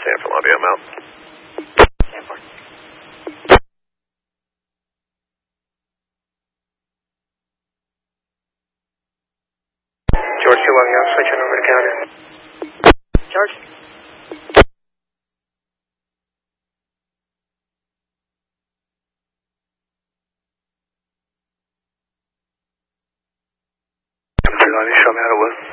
Stanford Lobby, I'm out. Stanford. George 2 Long Yacht, switching over to counter. George. Show me how it was.